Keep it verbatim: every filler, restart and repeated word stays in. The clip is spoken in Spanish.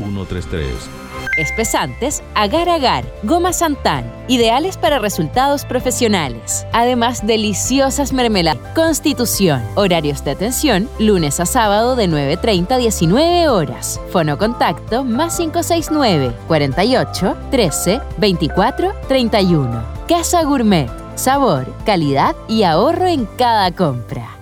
uno tres tres. Espesantes, Agar Agar, Goma Santán, ideales para resultados profesionales. Además, deliciosas mermeladas. Constitución, horarios de atención, lunes a sábado de nueve treinta a diecinueve horas. Fono contacto más cinco seis nueve, cuarenta y ocho, trece, veinticuatro, treinta y uno. Casa Gourmet, sabor, calidad y ahorro en cada compra.